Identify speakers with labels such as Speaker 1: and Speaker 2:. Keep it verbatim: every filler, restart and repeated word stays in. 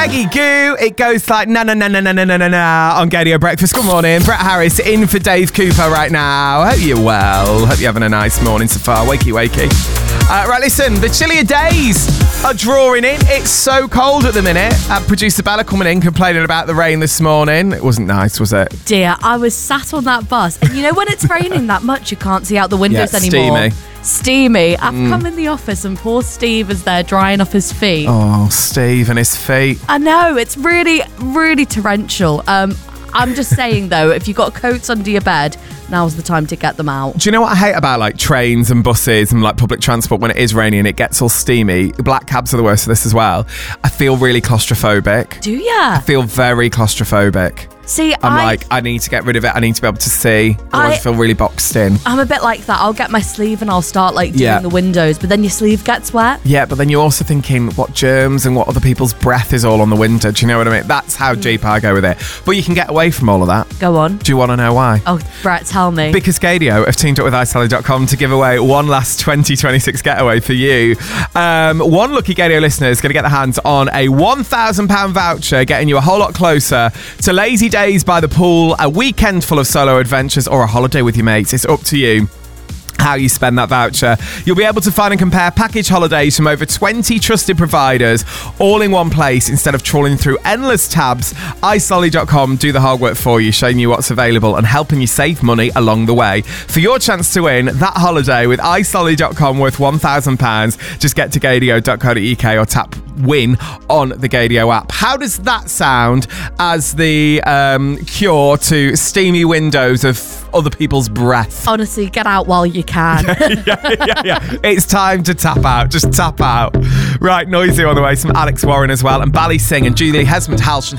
Speaker 1: Peggy Goo. It goes like na na na na na na na na na on Gaydio Breakfast. Good morning. Brett Harris in for Dave Cooper right now. Hope you're well. Hope you're having a nice morning so far. Wakey, wakey. Uh, right, listen, the chillier days are drawing in. It's so cold at the minute. Uh, producer Bella coming in complaining about the rain this morning. It wasn't nice, was it?
Speaker 2: Dear, I was sat on that bus, and you know when it's raining that much, you can't see out the windows
Speaker 1: yeah,
Speaker 2: anymore.
Speaker 1: Steamy.
Speaker 2: Steamy. I've mm. come in the office, and poor Steve is there drying off his feet.
Speaker 1: Oh, Steve and his feet.
Speaker 2: I know, it's really, really torrential. Um, I'm just saying, though, if you've got coats under your bed, now's the time to get them out.
Speaker 1: Do you know what I hate about like trains and buses and like public transport when it is raining and it gets all steamy? Black cabs are the worst for this as well. I feel really claustrophobic.
Speaker 2: Do ya?
Speaker 1: I feel very claustrophobic.
Speaker 2: See,
Speaker 1: I'm
Speaker 2: I,
Speaker 1: like, I need to get rid of it. I need to be able to see. I, I want to feel really boxed in.
Speaker 2: I'm a bit like that. I'll get my sleeve and I'll start like doing
Speaker 1: yeah.
Speaker 2: the windows, but then your sleeve gets wet.
Speaker 1: Yeah, but then you're also thinking what germs and what other people's breath is all on the window. Do you know what I mean? That's how deep I go with it. But you can get away from all of that.
Speaker 2: Go on.
Speaker 1: Do you want to know why?
Speaker 2: Oh, Brett, tell me.
Speaker 1: Because Gaydio have teamed up with i sally dot com to give away one last twenty twenty-six getaway for you. Um, one lucky Gaydio listener is going to get their hands on a one thousand pounds voucher, getting you a whole lot closer to lazy days by the pool, a weekend full of solo adventures, or a holiday with your mates. It's up to you how you spend that voucher. You'll be able to find and compare package holidays from over twenty trusted providers all in one place instead of trawling through endless tabs. i sally dot com do the hard work for you, showing you what's available and helping you save money along the way. For your chance to win that holiday with i sally dot com worth one thousand pounds, just get to gaydio dot co dot uk or tap win on the Gaydio app. How does that sound as the um, cure to steamy windows of other people's breath?
Speaker 2: Honestly, get out while you can.
Speaker 1: yeah, yeah, yeah. It's time to tap out. Just tap out. Right, Noisy on the way. Some Alex Warren as well. And Bally Singh and Julie Hesmond Halsh